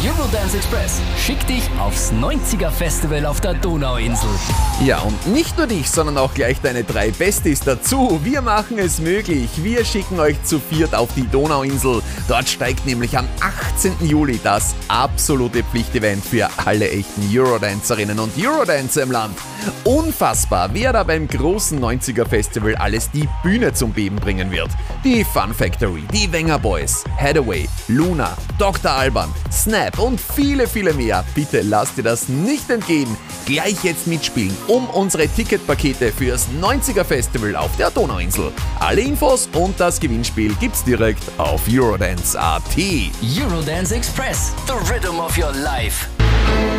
Eurodance Express schickt dich aufs 90er Festival auf der Donauinsel. Ja, und nicht nur dich, sondern auch gleich deine 3 Besties dazu. Wir machen es möglich. Wir schicken euch zu viert auf die Donauinsel. Dort steigt nämlich am 18. Juli das absolute Pflichtevent für alle echten Eurodancerinnen und Eurodancer im Land. Unfassbar, wer da beim großen 90er Festival alles die Bühne zum Beben bringen wird. Die Fun Factory, die Wenger Boys, Hathaway, Luna, Dr. Alban, Snap und viele, viele mehr. Bitte lasst dir das nicht entgehen. Gleich jetzt mitspielen um unsere Ticketpakete fürs 90er Festival auf der Donauinsel. Alle Infos und das Gewinnspiel gibt's direkt auf Eurodance.at. Eurodance Express, the rhythm of your life.